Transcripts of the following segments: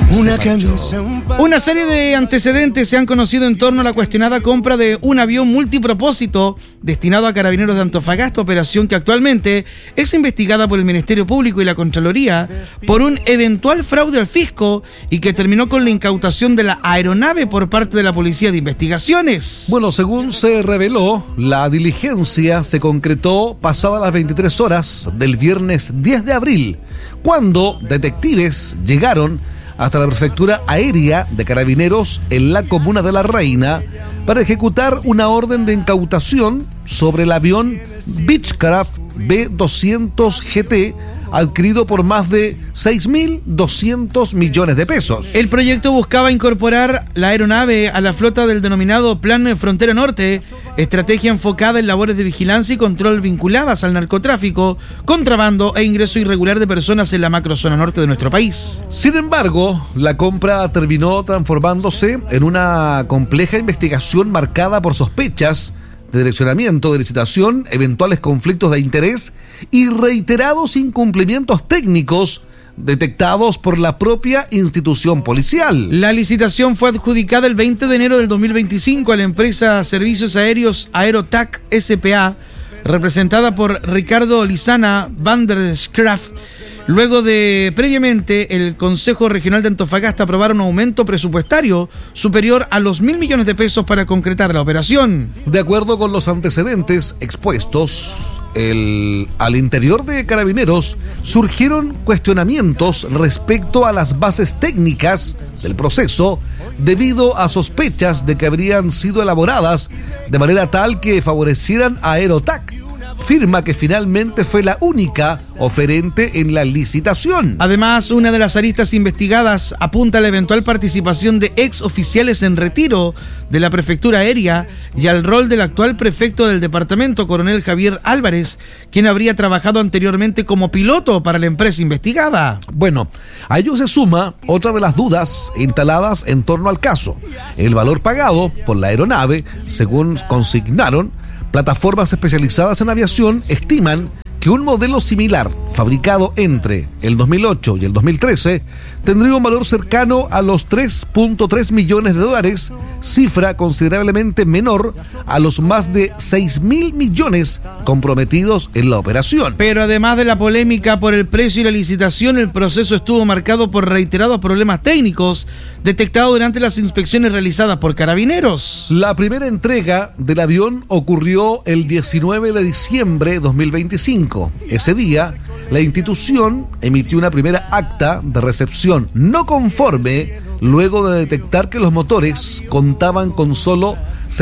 Una serie de antecedentes se han conocido en torno a la cuestionada compra de un avión multipropósito destinado a Carabineros de Antofagasta, operación que actualmente es investigada por el Ministerio Público y la Contraloría por un eventual fraude al fisco y que terminó con la incautación de la aeronave por parte de la Policía de Investigaciones. Bueno, según se reveló, la diligencia se concretó pasadas las 23 horas del viernes 10 de abril, cuando detectives llegaron hasta la prefectura aérea de Carabineros en la comuna de La Reina para ejecutar una orden de incautación sobre el avión Beechcraft B200 GT adquirido por más de 6.200 millones de pesos. El proyecto buscaba incorporar la aeronave a la flota del denominado Plan Frontera Norte, estrategia enfocada en labores de vigilancia y control vinculadas al narcotráfico, contrabando e ingreso irregular de personas en la macrozona norte de nuestro país. Sin embargo, la compra terminó transformándose en una compleja investigación marcada por sospechas de direccionamiento de licitación, eventuales conflictos de interés y reiterados incumplimientos técnicos detectados por la propia institución policial. La licitación fue adjudicada el 20 de enero del 2025 a la empresa Servicios Aéreos Aerotac S.p.A., representada por Ricardo Lizana van der Schaaf, luego de previamente el Consejo Regional de Antofagasta aprobar un aumento presupuestario superior a los 1.000 millones de pesos para concretar la operación. De acuerdo con los antecedentes expuestos, al interior de Carabineros surgieron cuestionamientos respecto a las bases técnicas del proceso debido a sospechas de que habrían sido elaboradas de manera tal que favorecieran a Aerotac, firma que finalmente fue la única oferente en la licitación. Además, una de las aristas investigadas apunta a la eventual participación de ex oficiales en retiro de la prefectura aérea y al rol del actual prefecto del departamento, coronel Javier Álvarez, quien habría trabajado anteriormente como piloto para la empresa investigada. Bueno, a ello se suma otra de las dudas instaladas en torno al caso: el valor pagado por la aeronave. Según consignaron plataformas especializadas en aviación, estiman que un modelo similar, fabricado entre el 2008 y el 2013, tendría un valor cercano a los 3.3 millones de dólares, cifra considerablemente menor a los más de 6.000 millones comprometidos en la operación. Pero además de la polémica por el precio y la licitación, el proceso estuvo marcado por reiterados problemas técnicos detectados durante las inspecciones realizadas por Carabineros. La primera entrega del avión ocurrió el 19 de diciembre de 2025. Ese día, la institución emitió una primera acta de recepción no conforme luego de detectar que los motores contaban con solo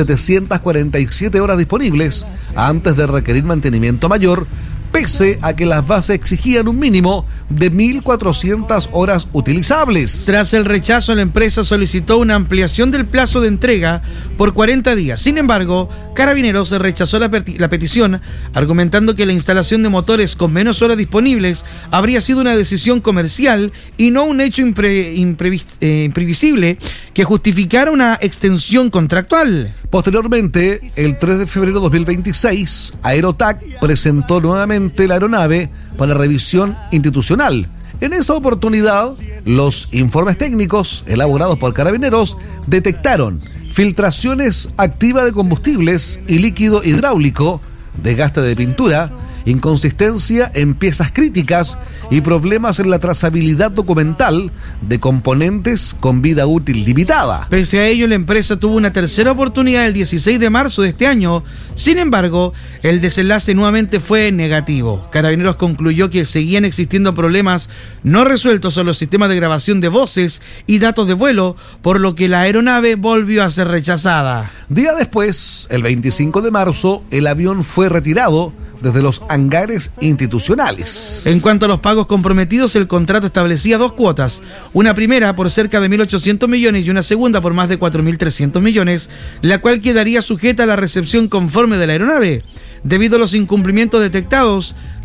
747 horas disponibles antes de requerir mantenimiento mayor, pese a que las bases exigían un mínimo de 1.400 horas utilizables. Tras el rechazo, la empresa solicitó una ampliación del plazo de entrega por 40 días. Sin embargo, Carabineros rechazó la petición, argumentando que la instalación de motores con menos horas disponibles habría sido una decisión comercial y no un hecho imprevisible que justificara una extensión contractual. Posteriormente, el 3 de febrero de 2026, Aerotac presentó nuevamente la aeronave para revisión institucional. En esa oportunidad, los informes técnicos elaborados por Carabineros detectaron filtraciones activas de combustibles y líquido hidráulico, desgaste de pintura, inconsistencia en piezas críticas y problemas en la trazabilidad documental de componentes con vida útil limitada. Pese a ello, la empresa tuvo una tercera oportunidad el 16 de marzo de este año. Sin embargo, el desenlace nuevamente fue negativo. Carabineros concluyó que seguían existiendo problemas no resueltos en los sistemas de grabación de voces y datos de vuelo, por lo que la aeronave volvió a ser rechazada. Día después, el 25 de marzo, el avión fue retirado desde los hangares institucionales. En cuanto a los pagos comprometidos, el contrato establecía dos cuotas, una primera por cerca de 1.800 millones y una segunda por más de 4.300 millones, la cual quedaría sujeta a la recepción conforme de la aeronave. Debido a los incumplimientos detectados,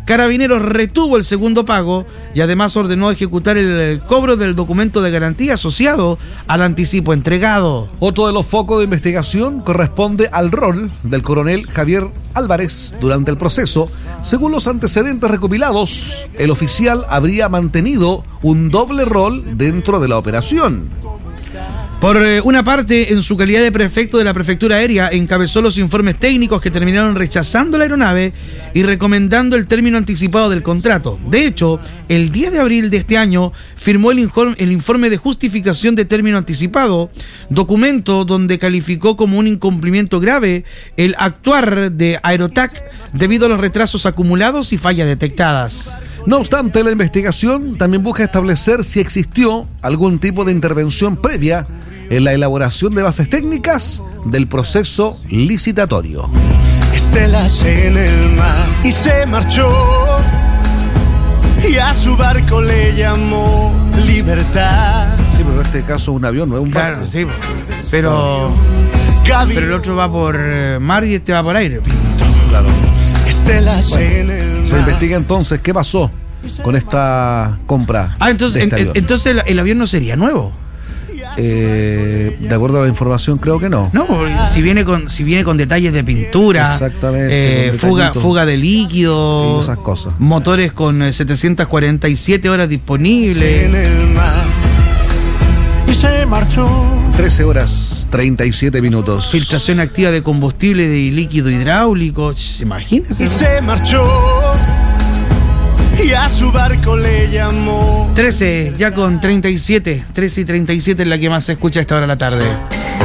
Carabineros retuvo el segundo pago y además ordenó ejecutar el cobro del documento de garantía asociado al anticipo entregado. Otro de los focos de investigación corresponde al rol del coronel Javier Álvarez durante el proceso. Según los antecedentes recopilados, el oficial habría mantenido un doble rol dentro de la operación. Por una parte, en su calidad de prefecto de la Prefectura Aérea, encabezó los informes técnicos que terminaron rechazando la aeronave y recomendando el término anticipado del contrato. De hecho, el 10 de abril de este año firmó el informe de justificación de término anticipado, documento donde calificó como un incumplimiento grave el actuar de Aerotac debido a los retrasos acumulados y fallas detectadas. No obstante, la investigación también busca establecer si existió algún tipo de intervención previa en la elaboración de bases técnicas del proceso licitatorio. Estelas en el mar y se marchó, y a su barco le llamó Libertad. Sí, pero en este caso un avión, no es un barco. Claro, sí, pero el otro va por mar y este va por aire. Claro. Estelas en el mar. Se investiga entonces qué pasó con esta compra. Entonces, entonces el avión no sería nuevo. De acuerdo a la información, creo que no. No, si viene con detalles de pintura, exactamente, fuga de líquido, y esas cosas. Motores con 747 horas disponibles. En el mar y se marchó. 13 horas 37 minutos. Filtración activa de combustible y líquido hidráulico. Imagínense. Y se marchó, y a su barco le llamó 13 y 37 es la que más se escucha a esta hora de la tarde.